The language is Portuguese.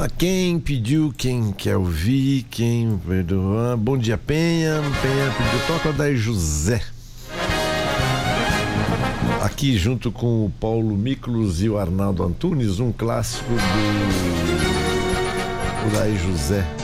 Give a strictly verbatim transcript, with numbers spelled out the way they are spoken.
Quem pediu, quem quer ouvir, quem perdoa. Bom dia, Penha. Penha pediu, toca o Daí José. Aqui junto com o Paulo Miklos e o Arnaldo Antunes, um clássico do Daí José.